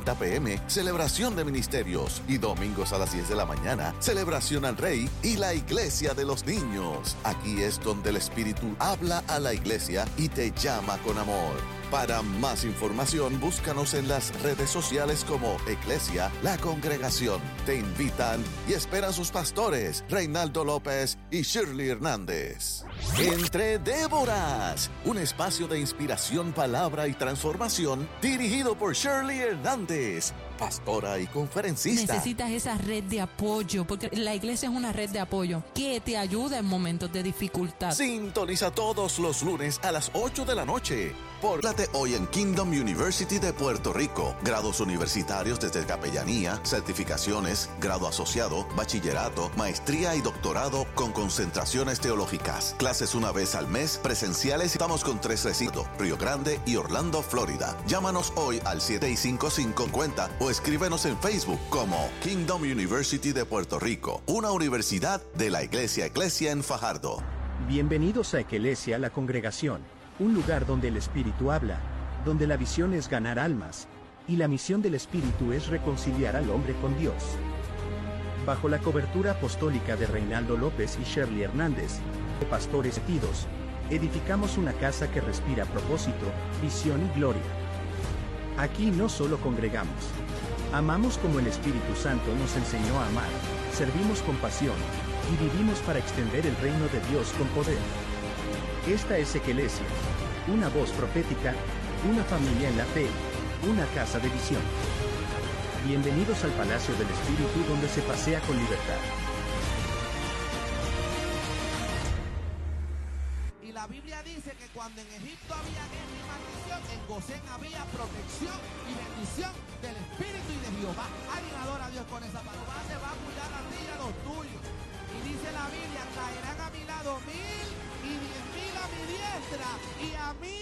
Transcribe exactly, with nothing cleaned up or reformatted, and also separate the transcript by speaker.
Speaker 1: treinta pm, celebración de ministerios. Y domingos a las diez de la mañana, celebración al Rey y la Iglesia de los Niños. Aquí es donde el Espíritu habla a la iglesia y te llama con amor. Para más información, búscanos en las redes sociales como Iglesia La Congregación. Te invitan y esperan sus pastores, Reinaldo López y Shirley Hernández. Entre Déboras, un espacio de inspiración, palabra y transformación dirigido por Shirley Hernández, pastora y conferencista.
Speaker 2: Necesitas esa red de apoyo, porque la iglesia es una red de apoyo que te ayuda en momentos de dificultad.
Speaker 1: Sintoniza todos los lunes a las ocho de la noche. Por Plate hoy en Kingdom University de Puerto Rico. Grados universitarios desde capellanía, certificaciones, grado asociado, bachillerato, maestría y doctorado con concentraciones teológicas. Clases una vez al mes, presenciales. Estamos con tres recintos, Río Grande y Orlando, Florida. Llámanos hoy al siete cinco cinco cincuenta o escríbenos en Facebook como Kingdom University de Puerto Rico, una universidad de la Iglesia Eclesia en Fajardo.
Speaker 3: Bienvenidos a Eclesia La Congregación, un lugar donde el Espíritu habla, donde la visión es ganar almas, y la misión del Espíritu es reconciliar al hombre con Dios. Bajo la cobertura apostólica de Reinaldo López y Shirley Hernández, de pastores setidos, edificamos una casa que respira propósito, visión y gloria. Aquí no solo congregamos, amamos como el Espíritu Santo nos enseñó a amar, servimos con pasión, y vivimos para extender el reino de Dios con poder. Esta es Eclesia, una voz profética, una familia en la fe, una casa de visión. Bienvenidos al Palacio del Espíritu donde se pasea con libertad.
Speaker 4: Y la Biblia dice que cuando en Egipto había guerra y maldición, en Gosén había protección y bendición del Espíritu y de Jehová. Alguien adora a Dios con esa palabra. Se va a cuidar a ti y a los tuyos. Y dice la Biblia, caerán a mi lado mil y diez mil a mi diestra, y a mí